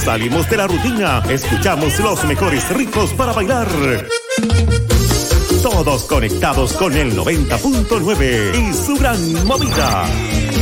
Salimos de la rutina, escuchamos los mejores ritmos para bailar. Todos conectados con el 90.9 y su gran movida.